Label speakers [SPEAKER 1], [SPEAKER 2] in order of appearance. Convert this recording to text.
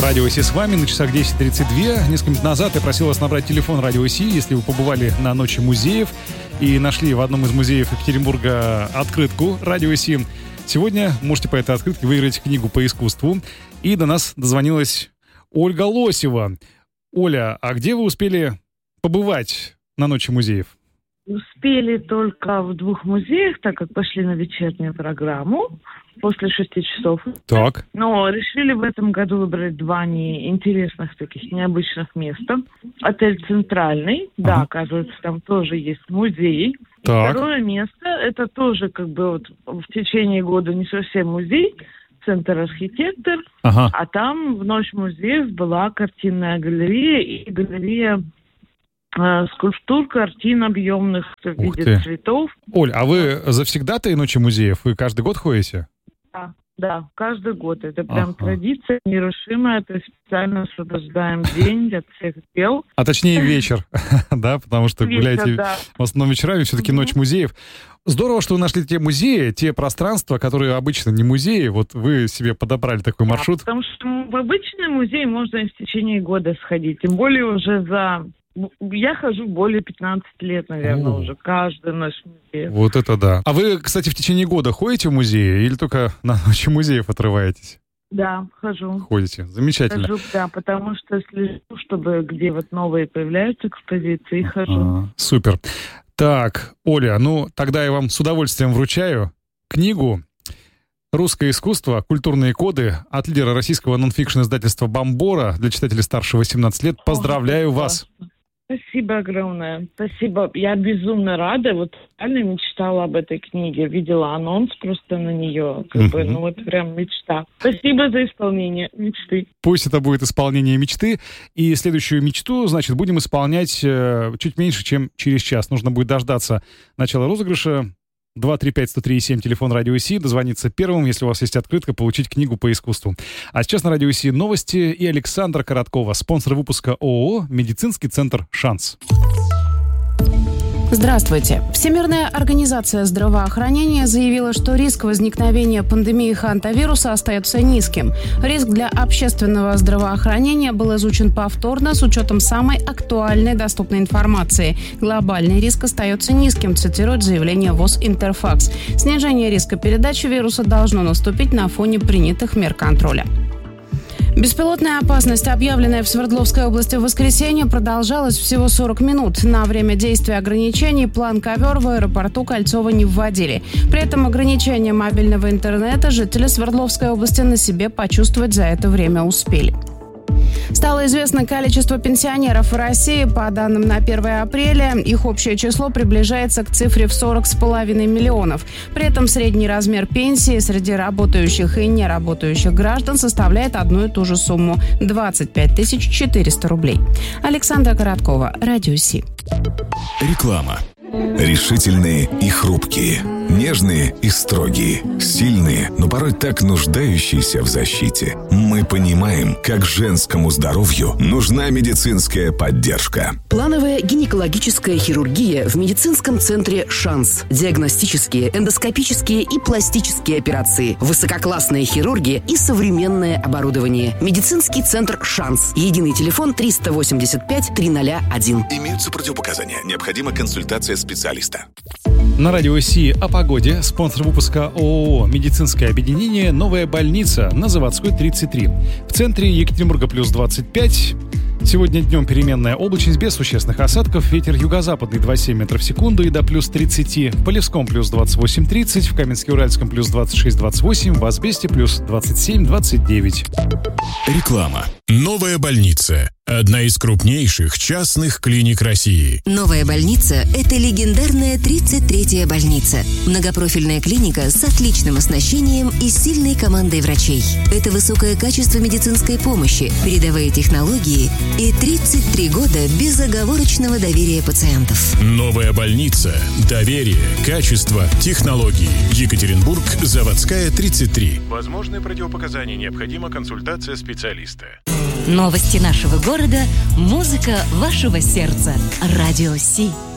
[SPEAKER 1] Радио Си с вами, на часах 10:32. Несколько минут назад я просил вас набрать телефон Радио Си, если вы побывали на Ночи музеев и нашли в одном из музеев Екатеринбурга открытку Радио Си. Сегодня можете по этой открытке выиграть книгу по искусству. И до нас дозвонилась Ольга Лосева. Оля, а где вы успели побывать на Ночи музеев?
[SPEAKER 2] Успели только в 2 музеях, так как пошли на вечернюю программу после 6 часов.
[SPEAKER 1] Так.
[SPEAKER 2] Но решили в этом году выбрать 2 интересных таких необычных места. Отель «Центральный». Да, оказывается, там тоже есть музей.
[SPEAKER 1] Так.
[SPEAKER 2] Второе место, это тоже как бы вот в течение года не совсем музей, центр «Архитектор», а там в Ночь музеев была картинная галерея и галерея скульптур, картин объемных в виде цветов.
[SPEAKER 1] Оль, а вы завсегдатай Ночи музеев? Вы каждый год ходите?
[SPEAKER 2] Да, каждый год. Это прям традиция нерушимая. То есть специально освобождаем день от всех дел.
[SPEAKER 1] А точнее вечер, да, потому что гуляете в основном вечерами, все-таки Ночь музеев. Здорово, что вы нашли те музеи, те пространства, которые обычно не музеи. Вот вы себе подобрали такой маршрут.
[SPEAKER 2] Потому что в обычный музей можно и в течение года сходить. Тем более уже Я хожу более 15 лет, наверное, уже каждую ночь в музее.
[SPEAKER 1] Вот это да. А вы, кстати, в течение года ходите в музеи или только на Ночи музеев отрываетесь?
[SPEAKER 2] Да, хожу.
[SPEAKER 1] Ходите. Замечательно.
[SPEAKER 2] Хожу, да, потому что слежу, чтобы где вот новые появляются экспозиции, хожу.
[SPEAKER 1] Супер. Так, Оля, тогда я вам с удовольствием вручаю книгу «Русское искусство. Культурные коды» от лидера российского нонфикшн издательства «Бомбора» для читателей старше 18 лет. Поздравляю вас!
[SPEAKER 2] Спасибо огромное. Спасибо. Я безумно рада. Вот реально мечтала об этой книге. Видела анонс просто на нее. Вот прям мечта. Спасибо за исполнение мечты.
[SPEAKER 1] Пусть это будет исполнение мечты. И следующую мечту, значит, будем исполнять чуть меньше, чем через час. Нужно будет дождаться начала розыгрыша. 235-103-7, телефон Радио Си. Дозвониться первым, если у вас есть открытка, получить книгу по искусству. А сейчас на Радио Си новости и Александра Короткова, спонсор выпуска ООО «Медицинский центр Шанс».
[SPEAKER 3] Здравствуйте. Всемирная организация здравоохранения заявила, что риск возникновения пандемии хантавируса остается низким. Риск для общественного здравоохранения был изучен повторно с учетом самой актуальной доступной информации. Глобальный риск остается низким, цитирует заявление ВОЗ «Интерфакс». Снижение риска передачи вируса должно наступить на фоне принятых мер контроля. Беспилотная опасность, объявленная в Свердловской области в воскресенье, продолжалась всего 40 минут. На время действия ограничений план «Ковер» в аэропорту Кольцово не вводили. При этом ограничения мобильного интернета жители Свердловской области на себе почувствовать за это время успели. Стало известно количество пенсионеров в России. По данным на 1 апреля, их общее число приближается к цифре в 40,5 миллионов. При этом средний размер пенсии среди работающих и неработающих граждан составляет одну и ту же сумму – 25 400 рублей. Александра Короткова, Радио Си.
[SPEAKER 4] Реклама. Решительные и хрупкие, нежные и строгие, сильные, но порой так нуждающиеся в защите. Мы понимаем, как женскому здоровью нужна медицинская поддержка.
[SPEAKER 5] Плановая гинекологическая хирургия в медицинском центре «Шанс». Диагностические, эндоскопические и пластические операции, высококлассные хирурги и современное оборудование. Медицинский центр «Шанс». Единый телефон 385 301.
[SPEAKER 4] Имеются противопоказания. Необходима консультация специалиста.
[SPEAKER 1] На Радио Си о погоде. Спонсор выпуска ООО «Медицинское объединение. Новая больница» на Заводской 33. В центре Екатеринбурга плюс 25. Сегодня днем переменная облачность без существенных осадков. Ветер юго-западный 2,7 метров в секунду и до плюс 30. В Полевском плюс 28-30. В Каменске-Уральском плюс 26-28. В Асбесте плюс 27-29.
[SPEAKER 4] Реклама. Новая больница. Одна из крупнейших частных клиник России.
[SPEAKER 6] Новая больница – это легендарная 33-я больница. Многопрофильная клиника с отличным оснащением и сильной командой врачей. Это высокое качество медицинской помощи, передовые технологии и 33 года безоговорочного доверия пациентов.
[SPEAKER 4] Новая больница. Доверие, качество, технологии. Екатеринбург, Заводская, 33.
[SPEAKER 7] Возможны противопоказания, необходима консультация специалиста.
[SPEAKER 6] Новости нашего города, музыка вашего сердца. Радио Си.